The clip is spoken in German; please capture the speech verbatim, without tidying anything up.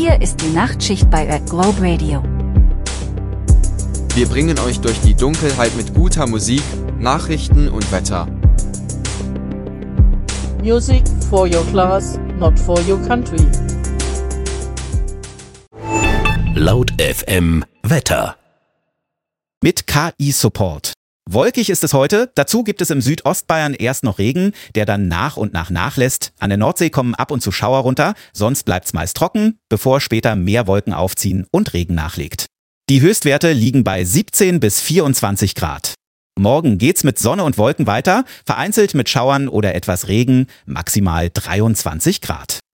Hier ist die Nachtschicht bei Red Globe Radio. Wir bringen euch durch die Dunkelheit mit guter Musik, Nachrichten und Wetter. Music for your class, not for your country. Laut F M Wetter. Mit K I-Support. Wolkig ist es heute, dazu gibt es im Südostbayern erst noch Regen, der dann nach und nach nachlässt. An der Nordsee kommen ab und zu Schauer runter, sonst bleibt's meist trocken, bevor später mehr Wolken aufziehen und Regen nachlegt. Die Höchstwerte liegen bei siebzehn bis vierundzwanzig Grad. Morgen geht's mit Sonne und Wolken weiter, vereinzelt mit Schauern oder etwas Regen, maximal dreiundzwanzig Grad.